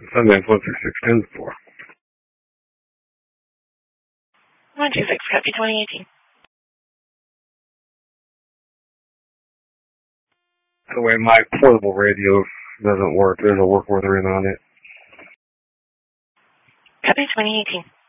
Sundance 16610 for. 126, copy 2018. By the way, my portable radio doesn't work. There's a work order in on it. Copy 2018.